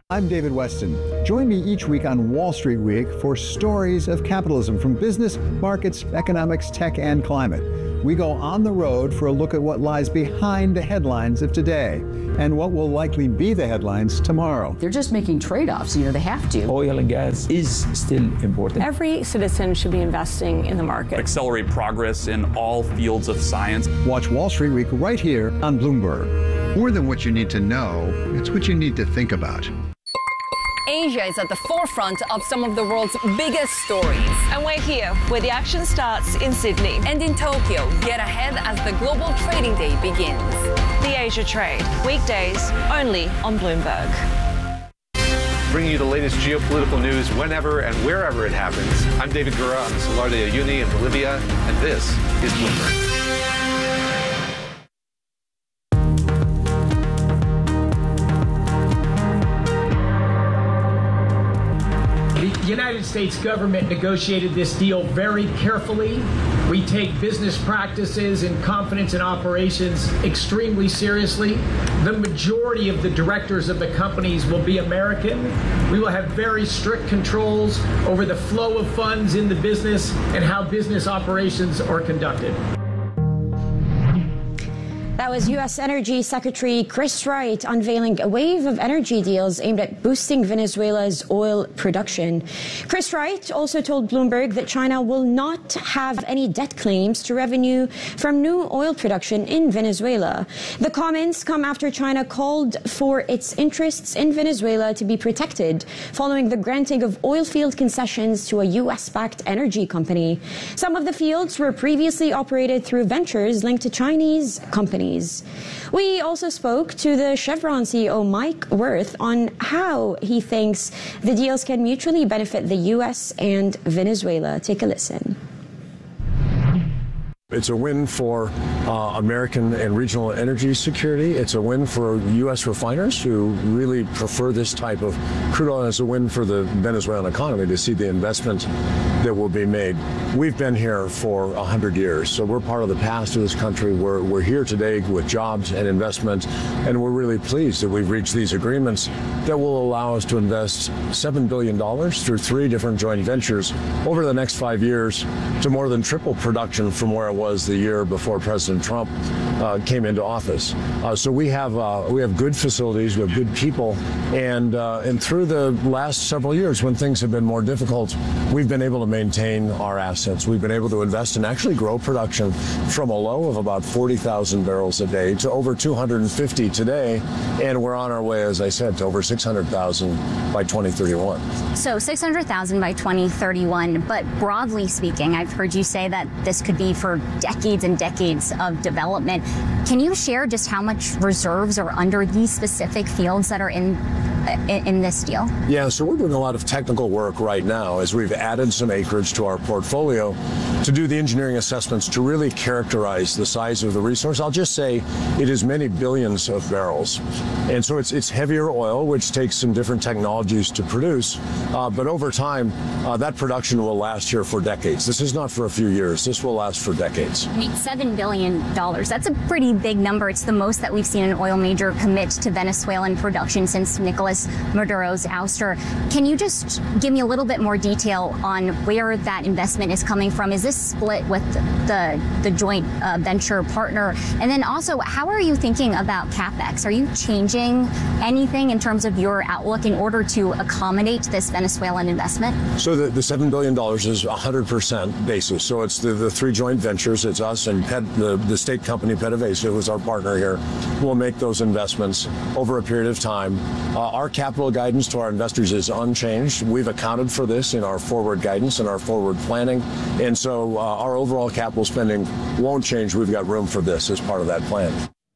I'm David Weston. Join me each week on Wall Street Week for stories of capitalism from business, markets, economics, tech, and climate. We go on the road for a look at what lies behind the headlines of today and what will likely be the headlines tomorrow. They're just making trade-offs. You know, they have to. Oil and gas is still important. Every citizen should be investing in the market. Accelerate progress in all fields of science. Watch Wall Street Week right here on Bloomberg. More than what you need to know, it's what you need to think about. Asia is at the forefront of some of the world's biggest stories. And we're here, where the action starts in Sydney. And in Tokyo, get ahead as the global trading day begins. The Asia Trade, weekdays only on Bloomberg. Bringing you the latest geopolitical news whenever and wherever it happens. I'm David Gura on the Salar de Uyuni in Bolivia, and this is Bloomberg. The United States government negotiated this deal very carefully. We take business practices and confidence in operations extremely seriously. The majority of the directors of the companies will be American. We will have very strict controls over the flow of funds in the business and how business operations are conducted. That was U.S. Energy Secretary Chris Wright unveiling a wave of energy deals aimed at boosting Venezuela's oil production. Chris Wright also told Bloomberg that China will not have any debt claims to revenue from new oil production in Venezuela. The comments come after China called for its interests in Venezuela to be protected following the granting of oil field concessions to a U.S.-backed energy company. Some of the fields were previously operated through ventures linked to Chinese companies. We also spoke to the Chevron CEO Mike Wirth on how he thinks the deals can mutually benefit the U.S. and Venezuela. Take a listen. It's a win for American and regional energy security. It's a win for U.S. refiners who really prefer this type of crude oil. It's a win for the Venezuelan economy to see the investment that will be made. We've been here for 100 years, so we're part of the past of this country. We're here today with jobs and investment, and we're really pleased that we've reached these agreements that will allow us to invest $7 billion through 3 different joint ventures over the next 5 years to more than triple production from where it was the year before President Trump came into office. So we have good facilities, we have good people, and through the last several years when things have been more difficult, we've been able to maintain our assets. We've been able to invest and actually grow production from a low of about 40,000 barrels a day to over 250 today, and we're on our way, as I said, to over 600,000 by 2031. So 600,000 by 2031, but broadly speaking, I've heard you say that this could be for decades and decades of development. Can you share just how much reserves are under these specific fields that are in this deal? Yeah, so we're doing a lot of technical work right now as we've added some acreage to our portfolio to do the engineering assessments to really characterize the size of the resource. I'll just say it is many billions of barrels. And so it's heavier oil, which takes some different technologies to produce. But over time, that production will last here for decades. This is not for a few years. This will last for decades. I mean, $7 billion. That's a pretty big number. It's the most that we've seen an oil major commit to Venezuelan production since Nicolas Maduro's ouster. Can you just give me a little bit more detail on where that investment is coming from? Is this split with the joint venture partner? And then also, how are you thinking about CapEx? Are you changing anything in terms of your outlook in order to accommodate this Venezuelan investment? So the $7 billion is 100% basis. So it's the 3 joint ventures. It's us and the state company PDVSA, who's our partner here, will make those investments over a period of time. Our capital guidance to our investors is unchanged. We've accounted for this in our forward guidance and our forward planning. And so our overall capital spending won't change. We've got room for this as part of that plan.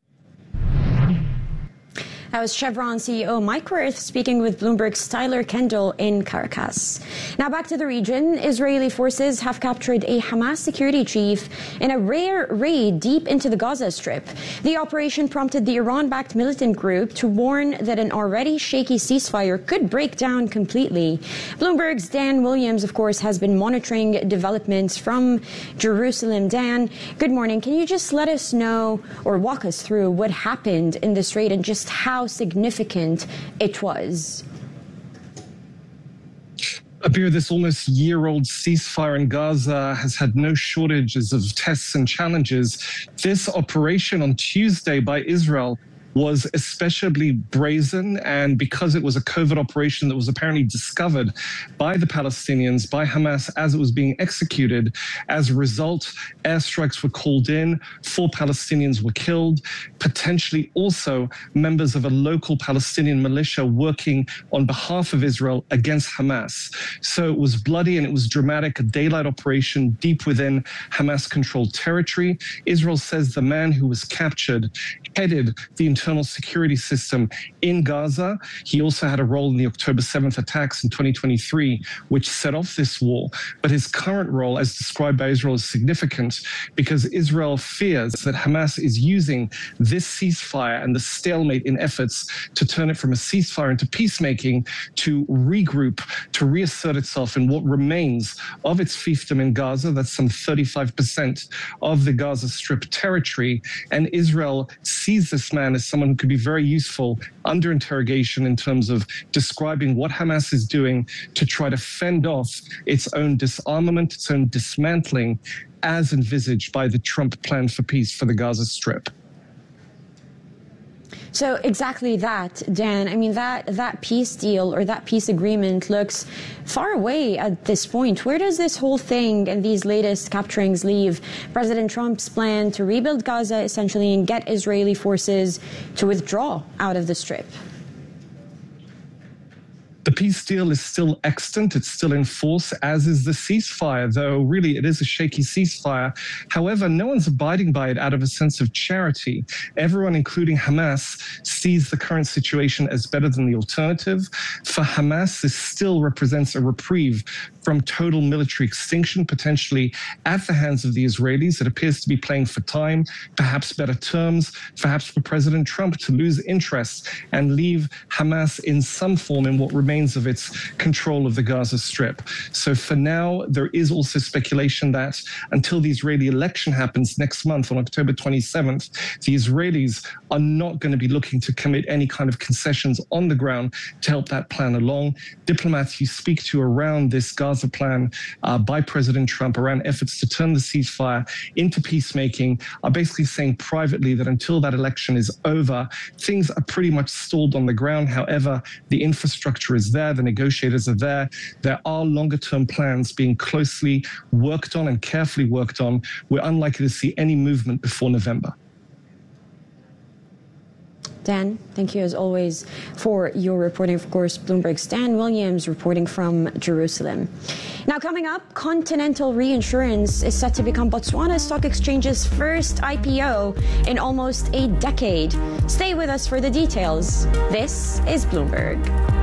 That was Chevron CEO Mike Wirth speaking with Bloomberg's Tyler Kendall in Caracas. Now back to the region. Israeli forces have captured a Hamas security chief in a rare raid deep into the Gaza Strip. The operation prompted the Iran-backed militant group to warn that an already shaky ceasefire could break down completely. Bloomberg's Dan Williams, of course, has been monitoring developments from Jerusalem. Dan, good morning. Can you just let us know or walk us through what happened in this raid and just how significant it was? Abir, this almost year-old ceasefire in Gaza has had no shortages of tests and challenges. This operation on Tuesday by Israel was especially brazen, and because it was a covert operation that was apparently discovered by the Palestinians, by Hamas, as it was being executed. As a result, airstrikes were called in, 4 Palestinians were killed, potentially also members of a local Palestinian militia working on behalf of Israel against Hamas. So it was bloody and it was dramatic, a daylight operation deep within Hamas-controlled territory. Israel says the man who was captured headed the internal security system in Gaza. He also had a role in the October 7th attacks in 2023, which set off this war. But his current role, as described by Israel, is significant because Israel fears that Hamas is using this ceasefire and the stalemate in efforts to turn it from a ceasefire into peacemaking to regroup, to reassert itself in what remains of its fiefdom in Gaza. That's some 35% of the Gaza Strip territory. And Israel sees this man as someone who could be very useful under interrogation in terms of describing what Hamas is doing to try to fend off its own disarmament, its own dismantling, as envisaged by the Trump plan for peace for the Gaza Strip. So exactly that, Dan. I mean, that peace deal or that peace agreement looks far away at this point. Where does this whole thing and these latest capturings leave President Trump's plan to rebuild Gaza, essentially, and get Israeli forces to withdraw out of the Strip? The peace deal is still extant. It's still in force, as is the ceasefire, though really it is a shaky ceasefire. However, no one's abiding by it out of a sense of charity. Everyone, including Hamas, sees the current situation as better than the alternative. For Hamas, this still represents a reprieve from total military extinction, potentially at the hands of the Israelis. It appears to be playing for time, perhaps better terms, perhaps for President Trump to lose interest and leave Hamas in some form in what remains of its control of the Gaza Strip. So for now, there is also speculation that until the Israeli election happens next month on October 27th, the Israelis are not going to be looking to commit any kind of concessions on the ground to help that plan along. Diplomats you speak to around this Gaza plan by President Trump, around efforts to turn the ceasefire into peacemaking, are basically saying privately that until that election is over, things are pretty much stalled on the ground. However, the infrastructure is there, the negotiators are there. There are longer-term plans being closely worked on and carefully worked on. We're unlikely to see any movement before November. Dan, thank you as always for your reporting. Of course, Bloomberg's Dan Williams reporting from Jerusalem. Now coming up, Continental Reinsurance is set to become Botswana Stock Exchange's first IPO in almost a decade. Stay with us for the details. This is Bloomberg.